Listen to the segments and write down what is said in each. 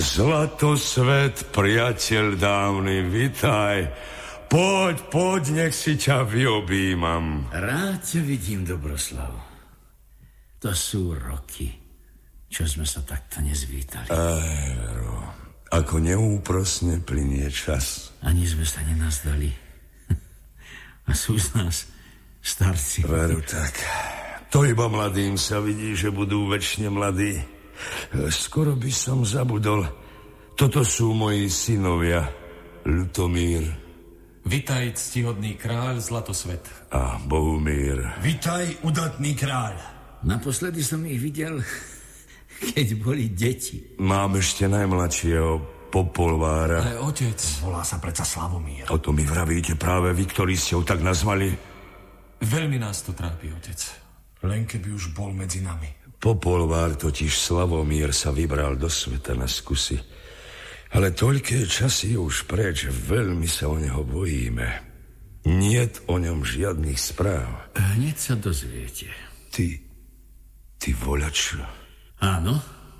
Zlatosvet, priateľ dávny, vitaj. Poď, nech si ťa vyobímam. Rád ťa vidím, Dobroslav. To sú roky, čo sme sa takto nezvítali. Vero, ako neúprosne plynie čas. Ani sme sa nenazdali. A sú z nás starci. Veru, tak. To iba mladým sa vidí, že budú večne mladí. Skoro by som zabudol. Toto sú moji synovia. Ľutomír. Vitaj, ctihodný kráľ Zlatosvet. A Bohumír. Vitaj, udatný kráľ. Naposledy som ich videl, keď boli deti. Mám ešte najmladšieho, Popolvára. Ale otec... Volá sa predsa Slavomír. O to mi vravíte práve vy, ktorí ste ho tak nazvali? Veľmi nás to trápi, otec. Len keby už bol medzi nami. Popolvár, totiž Slavomír, sa vybral do sveta na skúsi. Ale toľké časy už preč, veľmi sa o neho bojíme. Niet o ňom žiadnych správ. Hneď sa dozviete. Ty voľačo. Áno.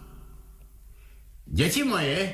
Deti moje.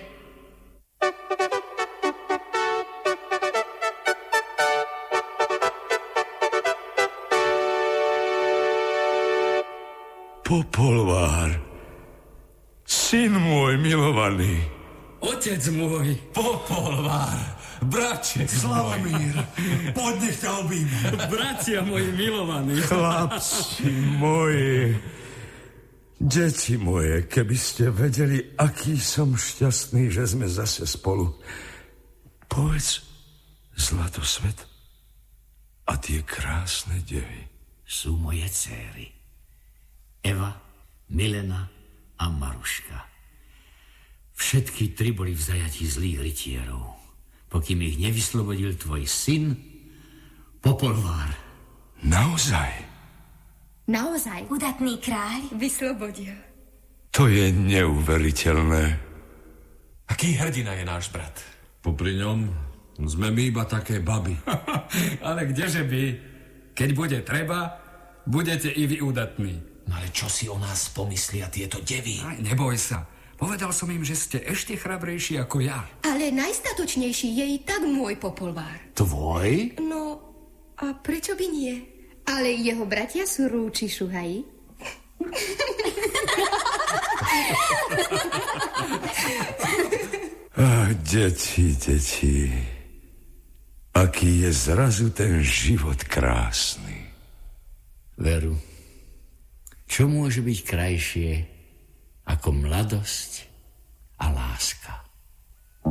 Popolvár, syn môj milovaný. Otec môj. Popolvár, bratče Slavomír, poď, nech ťa objímem. Bratia moji milovaní. Chlapci moji, deti moje, keby ste vedeli, aký som šťastný, že sme zase spolu. Povedz, Zlatosvet, a tie krásne devy. Sú moje dcéry. Eva, Milena a Maruška. Všetky tri boli v zajatí zlých rytierov, pokým ich nevyslobodil tvoj syn Popolvár. Naozaj? Naozaj, udatný kráľ vyslobodil. To je neuveriteľné. Aký hrdina je náš brat? Popri ňom sme my iba také baby. Ale kdeže by? Keď bude treba, budete i vy udatní. No ale čo si o nás pomyslia tieto devy? Aj, neboj sa. Povedal som im, že ste ešte chrabrejší ako ja. Ale najstatočnejší je i tak môj Popolvár. Tvoj? No, a prečo by nie? Ale jeho bratia sú rúči šuhaji. Deti. Aký je zrazu ten život krásny. Veru, čo môže byť krajšie ako mladosť a láska?